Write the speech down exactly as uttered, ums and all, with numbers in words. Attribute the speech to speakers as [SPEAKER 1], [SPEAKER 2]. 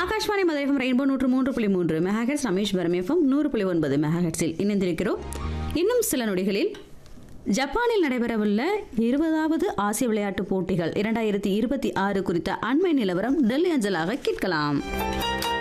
[SPEAKER 1] Akashvani Madurai FM rainbow நூற்று மூன்று புள்ளி மூன்று மெகாஹெட்ஸ், ராமேஸ்வரம் எஃப்எம் நூறு புள்ளி ஒன்பது மெகாஹெட்ஸில் இணைந்திருக்கிறோம். இன்னும் சில நொடிகளில் ஜப்பானில் நடைபெறவுள்ள இருபதாவது ஆசிய விளையாட்டுப் போட்டிகள் இரண்டாயிரத்தி இருபத்தி ஆறு குறித்த அண்மை நிலவரம் டெல்லி அஞ்சலாக கேட்கலாம்.